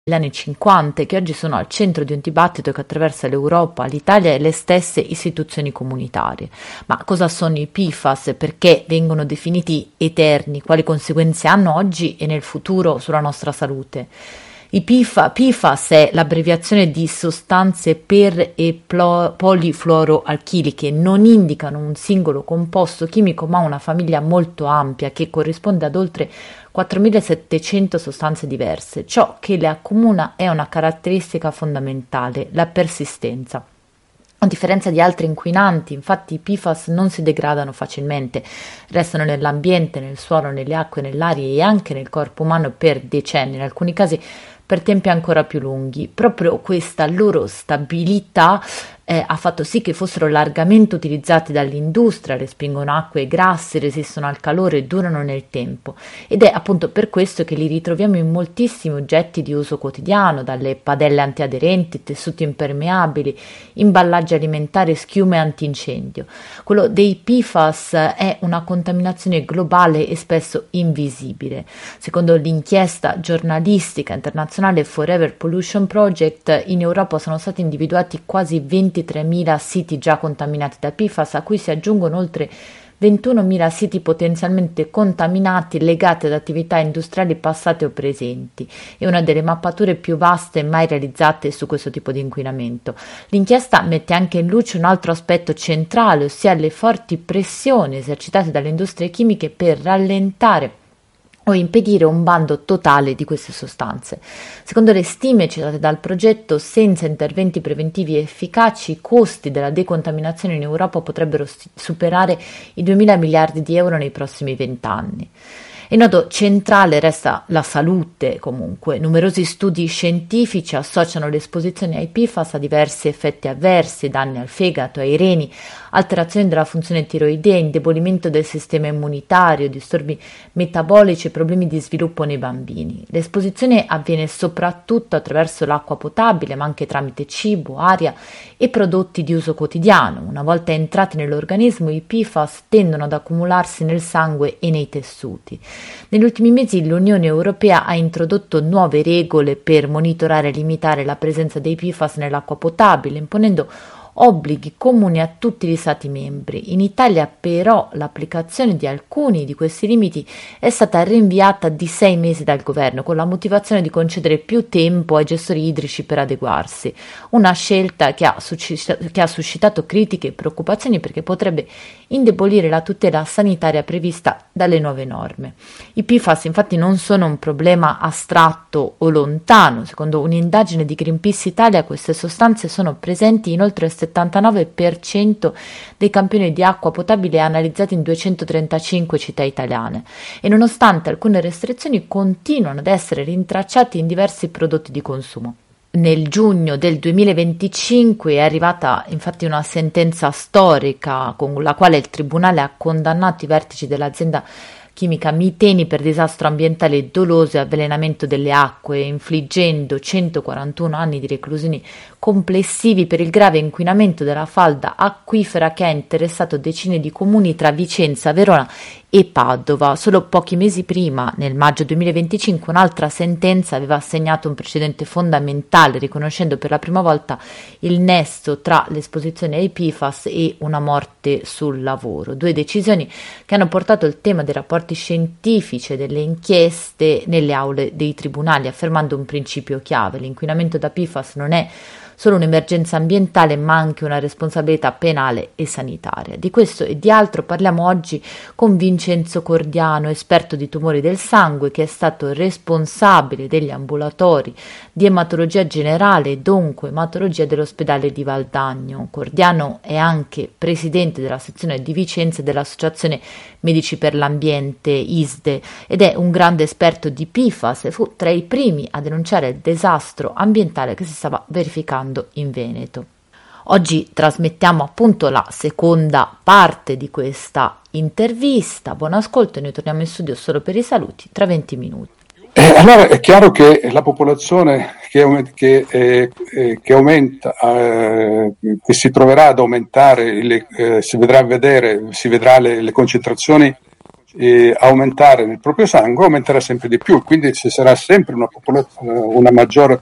negli anni 50 e che oggi sono al centro di un dibattito che attraversa l'Europa, l'Italia e le stesse istituzioni comunitarie. Ma cosa sono i PFAS? Perché vengono definiti eterni? Quali conseguenze hanno oggi e nel futuro sulla nostra salute? PFAS è l'abbreviazione di sostanze per e polifluoroalchiliche, non indicano un singolo composto chimico ma una famiglia molto ampia che corrisponde ad oltre 4.700 sostanze diverse. Ciò che le accomuna è una caratteristica fondamentale, la persistenza. A differenza di altri inquinanti, infatti, i PFAS non si degradano facilmente, restano nell'ambiente, nel suolo, nelle acque, nell'aria e anche nel corpo umano per decenni, in alcuni casi per tempi ancora più lunghi. Proprio questa loro stabilità ha fatto sì che fossero largamente utilizzati dall'industria, respingono acque e grassi, resistono al calore e durano nel tempo. Ed è appunto per questo che li ritroviamo in moltissimi oggetti di uso quotidiano, dalle padelle antiaderenti, tessuti impermeabili, imballaggi alimentari, schiume antincendio. Quello dei PFAS è una contaminazione globale e spesso invisibile. Secondo l'inchiesta giornalistica internazionale Forever Pollution Project, in Europa sono stati individuati quasi 23.000 siti già contaminati da PFAS, a cui si aggiungono oltre 21.000 siti potenzialmente contaminati legati ad attività industriali passate o presenti. È una delle mappature più vaste mai realizzate su questo tipo di inquinamento. L'inchiesta mette anche in luce un altro aspetto centrale, ossia le forti pressioni esercitate dalle industrie chimiche per rallentare o impedire un bando totale di queste sostanze. Secondo le stime citate dal progetto, senza interventi preventivi efficaci, i costi della decontaminazione in Europa potrebbero superare i 2.000 miliardi di euro nei prossimi 20 anni. Il nodo centrale resta la salute, comunque. Numerosi studi scientifici associano l'esposizione ai PFAS a diversi effetti avversi, danni al fegato, ai reni, alterazioni della funzione tiroidea, indebolimento del sistema immunitario, disturbi metabolici e problemi di sviluppo nei bambini. L'esposizione avviene soprattutto attraverso l'acqua potabile, ma anche tramite cibo, aria e prodotti di uso quotidiano. Una volta entrati nell'organismo, i PFAS tendono ad accumularsi nel sangue e nei tessuti. Negli ultimi mesi l'Unione Europea ha introdotto nuove regole per monitorare e limitare la presenza dei PFAS nell'acqua potabile, imponendo obblighi comuni a tutti gli Stati membri. In Italia però l'applicazione di alcuni di questi limiti è stata rinviata di 6 mesi dal governo con la motivazione di concedere più tempo ai gestori idrici per adeguarsi, una scelta che ha suscitato critiche e preoccupazioni perché potrebbe indebolire la tutela sanitaria prevista dalle nuove norme. I PFAS infatti non sono un problema astratto o lontano. Secondo un'indagine di Greenpeace Italia, queste sostanze sono presenti in oltre il 79% dei campioni di acqua potabile analizzati in 235 città italiane e nonostante alcune restrizioni continuano ad essere rintracciati in diversi prodotti di consumo. Nel giugno del 2025 è arrivata infatti una sentenza storica con la quale il Tribunale ha condannato i vertici dell'azienda chimica Miteni per disastro ambientale doloso e avvelenamento delle acque, infliggendo 141 anni di reclusione complessivi per il grave inquinamento della falda acquifera che ha interessato decine di comuni tra Vicenza, Verona e Padova. Solo pochi mesi prima, nel maggio 2025, un'altra sentenza aveva assegnato un precedente fondamentale, riconoscendo per la prima volta il nesso tra l'esposizione ai PFAS e una morte sul lavoro. 2 decisioni che hanno portato il tema dei rapporti scientifici e delle inchieste nelle aule dei tribunali, affermando un principio chiave: l'inquinamento da PFAS non è solo un'emergenza ambientale ma anche una responsabilità penale e sanitaria. Di questo e di altro parliamo oggi con Vincenzo Cordiano, esperto di tumori del sangue, che è stato responsabile degli ambulatori di ematologia generale ed oncoematologia dell'ospedale di Valdagno. Cordiano è anche presidente della sezione di Vicenza dell'Associazione Medici per l'Ambiente ISDE ed è un grande esperto di PFAS e fu tra i primi a denunciare il disastro ambientale che si stava verificando in Veneto. Oggi trasmettiamo appunto la seconda parte di questa intervista. Buon ascolto e noi torniamo in studio solo per i saluti tra 20 minuti. Allora è chiaro che la popolazione che aumenta, che si troverà ad aumentare, si vedrà le concentrazioni aumentare nel proprio sangue, aumenterà sempre di più, quindi ci sarà sempre una maggiore